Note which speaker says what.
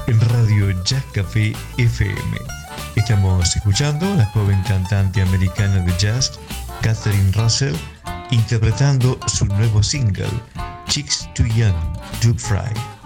Speaker 1: en Radio Jazz Café FM. Estamos escuchando a la joven cantante americana de jazz, Catherine Russell, interpretando su nuevo single, Chicks Too Young to Fry.